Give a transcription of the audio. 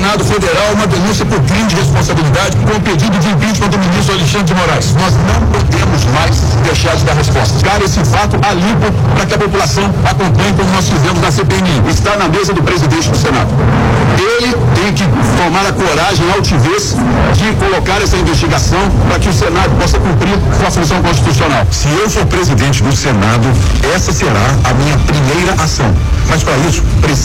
Senado Federal uma denúncia por crime de responsabilidade com o pedido de impeachment do ministro Alexandre de Moraes. Nós não podemos mais deixar de dar respostas. Cara, esse fato a limpo para que a população acompanhe como nós fizemos na CPMI. Está na mesa do presidente do Senado. Ele tem que tomar a coragem, a altivez de colocar essa investigação para que o Senado possa cumprir sua função constitucional. Se eu for presidente do Senado, essa será a minha primeira ação. Mas para isso,